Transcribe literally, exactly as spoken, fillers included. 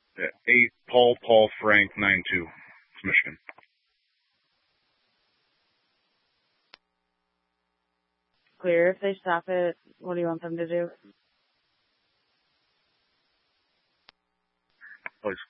Yeah, eight Paul Paul Frank nine two. It's Michigan. Clear. If they stop it, what do you want them to do? Please.